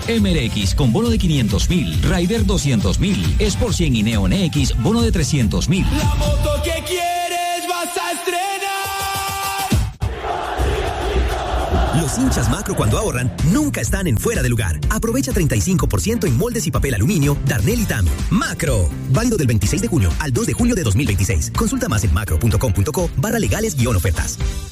MRX con bono de 500.000, Rider 200.000, Sport 100 y Neon X, bono de 300.000. La moto que quieres vas a estrenar. Los hinchas Macro cuando ahorran nunca están en fuera de lugar. Aprovecha 35% en moldes y papel aluminio, Darnell y Tami. Macro. Válido del 26 de junio al 2 de julio de 2026. Consulta más en macro.com.co/legales-ofertas.